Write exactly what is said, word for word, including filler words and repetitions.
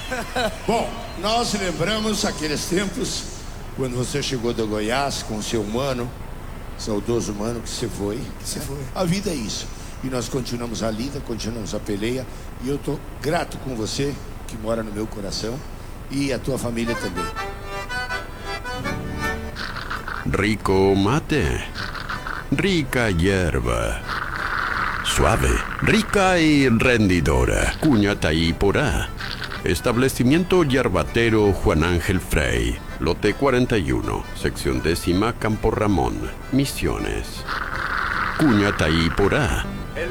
Bom, nós lembramos aqueles tempos quando você chegou do Goiás com o seu mano, saudoso mano que se foi. Que se foi. A vida é isso. E nós continuamos a lida, continuamos a peleia. E eu tô grato com você, que mora no meu coração, e a tua família também. Rico mate, rica hierba, suave, rica y rendidora, Cuñataí Porá. Establecimiento Yerbatero Juan Ángel Frey, lote cuarenta y uno, sección décima, Campo Ramón, Misiones. Cuñataí Porá.